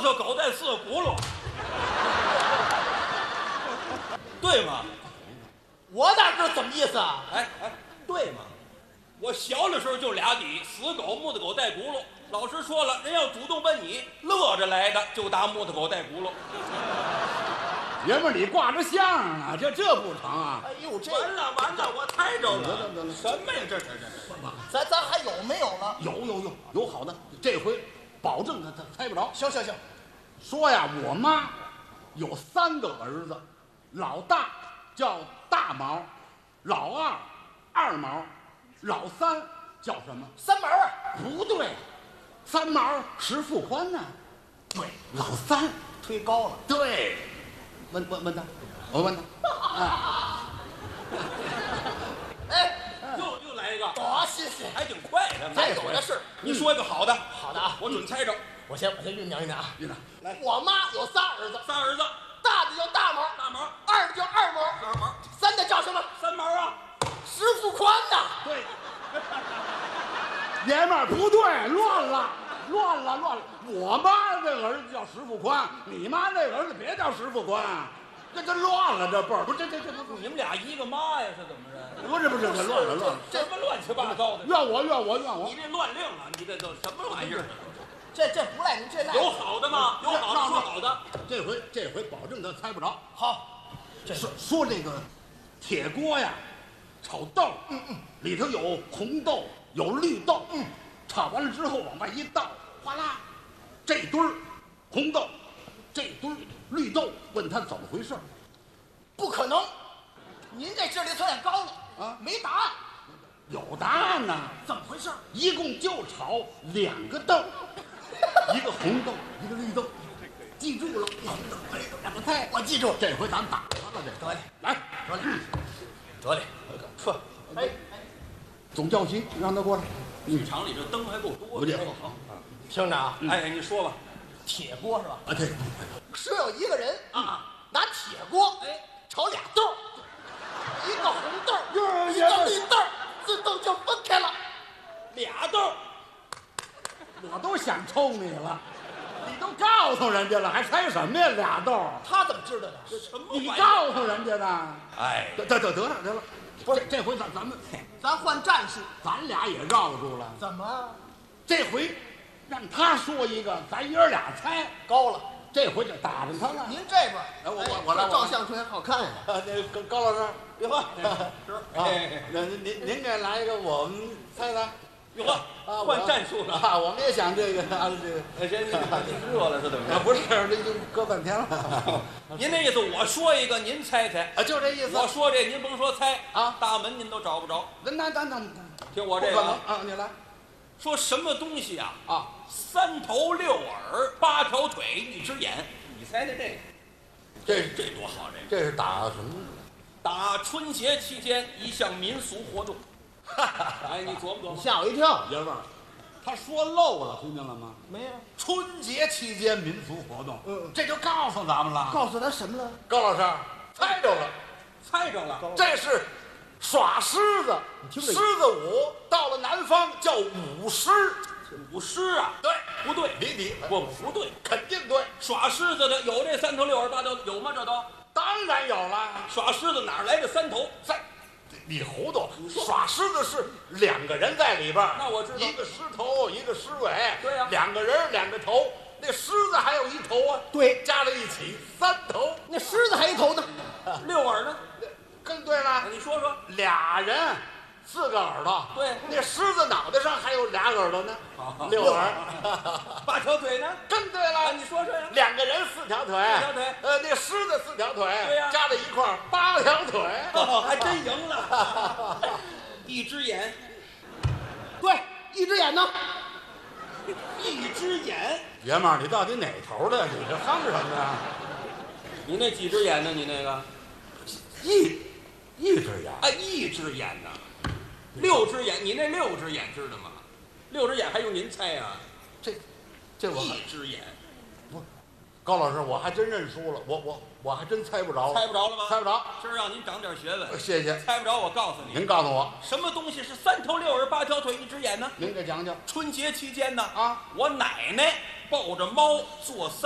条狗带4个轱辘，对吗？ 我哪知道怎么意思啊？ 哎，对吗？我小的时候就俩底，死狗、木头狗带轱辘。老师说了，人要主动问你，乐着来的就打木头狗带轱辘。 爷们儿，你挂着相啊，这不成啊！ 哎呦，这完了，我猜着了。 得什么呀？这咱还有没有了？ 有好的，这回保证他猜不着。 行， 说呀，我妈有3个儿子，老大叫大毛，老二二毛，老三叫什么？ 三毛啊？ 不对，三毛石富宽呢？对，老三推高了。 对，问他，我问他， 又来一个， 多谢谢， 还挺快的。 咱有的是。 你说一个好的， 好的啊， 我准猜着。 我先酝酿啊。 来， 我妈有仨儿子， 3儿子， 大的叫大毛， 大毛， 二的叫二毛， 二毛， 三的叫什么？ 三毛啊。 石富宽呐。 对，爷们儿不对，乱了。我妈这儿子叫石富宽，你妈那儿子别叫石富宽，这乱了，这辈儿不是这你们俩一个妈呀？是怎么着？ 不是这乱了， 什么乱七八糟的？ 怨我！ 你这乱令啊！你这都什么玩意儿？ 这不赖您，这赖有好的吗？有好的说好的。 这回保证他猜不着。 好， 说这个铁锅呀，炒豆，里头有红豆，有绿豆，炒完了之后往外一倒，哗啦，这堆儿红豆，这堆儿绿豆，问他怎么回事？ 不可能，您这智力测验高了啊， 没答案。 有答案呢， 怎么回事？ 一共就炒2个豆，一个红豆，一个绿豆，记住了，2个菜， 我记住了。 这回咱打他了，这得嘞， 来， 得嘞，说， 总教习让他过来。 剧场里这灯还够多的。好， 听着啊， 哎，你说吧。 铁锅是吧？ 啊，对， 说有一个人啊， 拿铁锅炒俩豆，一个红豆，一个绿豆，自动就分开了。 俩豆， 我都想抽你了，你都告诉人家了，还猜什么呀？俩豆， 他怎么知道的？ 什么玩意你儿？ 告诉人家的。 哎， 得了，不是这回咱们咱换战术。 咱俩也绕住了。 怎么这回让他说一个，咱爷儿俩猜。 高了？ 这回就打着他了。 您这边， 我来照相出来好看呀。 那高老师， 别喝， 那您给来一个，我们猜猜。 哟呵，换战术了。 啊！我们也想这个这个。 这热了是怎么着？ 不是，这就搁半天了。 您那意思，我说一个，您猜猜。 啊，就这意思。 我说这，您甭说猜啊， 大门您都找不着。 那听我这个啊，你来。 说什么东西啊？ 啊 ，3头6耳8条腿1只眼，你猜猜这个？这多好！ 这是打什么？ 打春节期间一项民俗活动。哎，你琢磨琢磨。 吓我一跳。 爷们儿，他说漏了，听见了吗？ 没有。 春节期间民俗活动，这就告诉咱们了。 告诉他什么了？ 高老师猜着了， 猜着了。 这是耍狮子，狮子舞，到了南方叫舞狮。 舞狮啊？ 对， 不对， 你不对， 肯定对。 耍狮子的有这3头6耳8条，有吗？这都当然有了。 耍狮子哪来的3头？ 你糊涂！耍狮子是2个人在里边， 那我知道， 一个狮头，一个狮尾。 对呀 ，2个人2个头，那狮子还有1头啊。 对， 加在一起3头。 那狮子还一头呢 ，6耳呢？ 更对了。 你说说 ，2人4个耳朵。 对， 那狮子脑袋上还有2耳朵呢，6耳。 8条腿呢？ 更对了。 你说说呀。 2个人4条腿。 4条腿。 那狮子4条腿。 对呀。 加在一块儿8条腿。 还真赢了。1只眼。 对，1只眼呢 ？1只眼。 爷们儿，你到底哪头的？你这哼什么呀？ 你那几只眼呢？你那个一只眼。 啊，1只眼呢？6只眼，你那6只眼知道吗？6只眼还用您猜啊？ 这我 1只眼。 不，高老师，我还真认输了，我还真猜不着。 猜不着了吗？ 猜不着。 今儿让您长点学问。 谢谢。 猜不着，我告诉你。 您告诉我， 什么东西是3头6耳8条腿1只眼呢？ 您给讲讲。 春节期间呢， 啊， 我奶奶抱着猫做